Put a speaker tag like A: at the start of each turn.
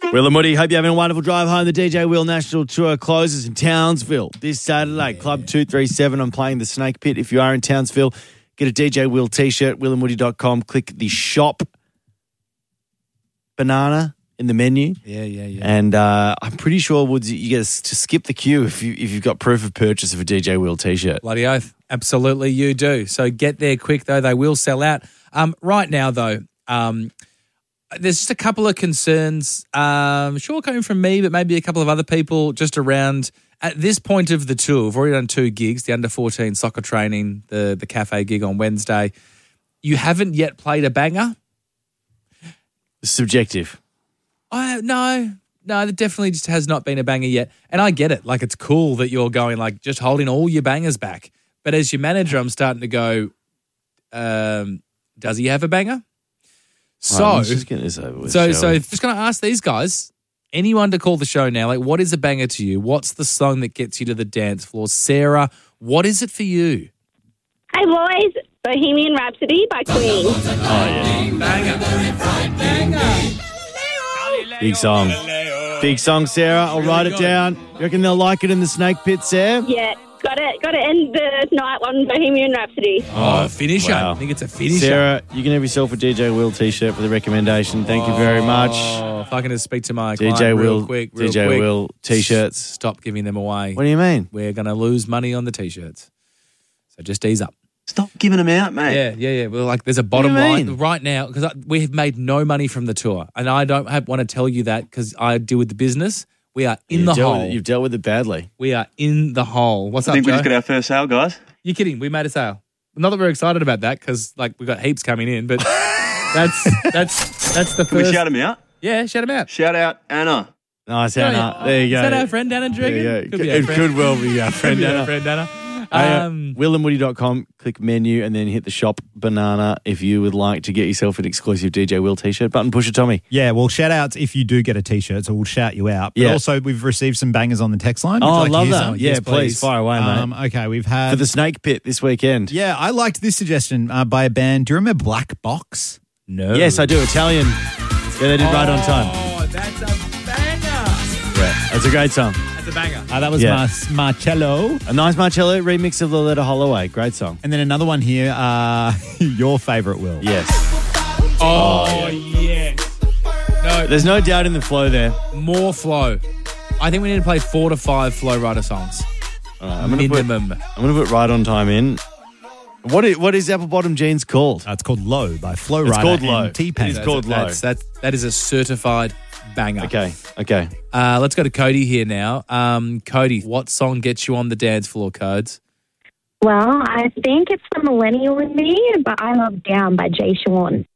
A: Will and Woody, hope you're having a wonderful drive home. The DJ Will National Tour closes in Townsville this Saturday. Club 237. I'm playing the Snake Pit. If you are in Townsville, get a DJ Will t-shirt, willandwoody.com. Click the shop banana in the menu.
B: Yeah.
A: And I'm pretty sure, Woods, you get to skip the queue if you've got proof of purchase of a DJ Will t-shirt.
B: Bloody oath. Absolutely, you do. So get there quick, though. They will sell out. Right now, though, there's just a couple of concerns, sure coming from me, but maybe a couple of other people just around at this point of the tour. We've already done 2 gigs, the under-14 soccer training, the cafe gig on Wednesday. You haven't yet played a banger?
A: Subjective.
B: No, there definitely just has not been a banger yet. And I get it. Like, it's cool that you're going, like, just holding all your bangers back. But as your manager, I'm starting to go, does he have a banger? So,
A: let's just get this over with,
B: so
A: shall we?
B: just going to ask these guys, anyone to call the show now, like, what is a banger to you? What's the song that gets you to the dance floor? Sarah, what is it for you?
C: Hey, boys. Bohemian Rhapsody by Queen.
A: Oh, yeah.
B: Banger.
A: Big song, Sarah. I'll write it down. You reckon they'll like it in the Snake Pit, Sam?
C: Yeah, got to end the night on Bohemian Rhapsody.
B: Oh, finisher.
A: wow.
B: I think it's a finisher.
A: Sarah, you can have yourself a DJ Will t-shirt for the recommendation. Thank you very much.
B: Oh, if I can just speak to my client
A: DJ
B: real
A: Will,
B: quick.
A: Will t-shirts.
B: Stop giving them away.
A: What do you mean?
B: We're going to lose money on the t-shirts. So just ease up.
D: Stop giving them out, mate.
B: Yeah. Well, like, there's a bottom
A: What do you
B: line
A: mean?
B: right now because we have made no money from the tour, and I don't want to tell you that because I deal with the business. We are in the hole.
A: You've dealt with it badly.
B: We are in the hole. What's
D: I
B: up,
D: think we
B: Joe?
D: just got our first sale, guys.
B: You're kidding? We made a sale. Not that we're excited about that because, like, we've got heaps coming in, but that's the
D: Can we
B: first.
D: shout them out?
B: Yeah, shout them out.
D: Shout out Anna.
A: Nice, Anna. There you go.
B: Is that our friend Anna Dragon?
A: There you go.
B: Could be our
A: It
B: friend.
A: could well be our friend
B: Could be our
A: Anna.
B: friend Anna.
A: willandwoody.com, click menu, and then hit the shop banana if you would like to get yourself an exclusive DJ Will t-shirt. Button pusher, Tommy.
E: Yeah, well, shout outs if you do get a t-shirt, so we'll shout you out. But
A: Yeah.
E: also, we've received some bangers on the text line. Would
A: Oh,
E: you
A: I
E: like to
A: love
E: hear
A: that.
E: some?
A: Yeah,
E: Yes,
A: please. Fire away, mate.
E: Okay, we've had...
A: For the Snake Pit this weekend.
E: Yeah, I liked this suggestion by a band. Do you remember Black Box?
B: No.
A: Yes, I do. Italian. Yeah, they did Right on Time.
B: Oh, that's a banger.
A: Yeah, that's a great song.
B: That's a banger.
E: That was
A: Yeah.
E: Marcello.
A: A nice Marcello remix of Loletta Holloway. Great song.
E: And then another one here, your favourite, Will.
A: Yes.
B: Oh, yes. No,
A: There's no doubt in the flow there.
B: more flow. I think we need to play 4 to 5 Flow Rider songs.
A: All right, I'm gonna
B: Minimum.
A: put Right on Time in. What is Apple Bottom Jeans called?
E: It's called Low by Flo
A: It's
E: Rida
A: called
E: and
A: Low.
E: T-Pain.
A: It's called Low.
B: That is a certified banger.
A: Okay.
B: Let's go to Cody here now. Cody, what song gets you on the dance floor, Codes?
C: Well, I think it's the Millennial in Me, but I love Down by Jay Sean.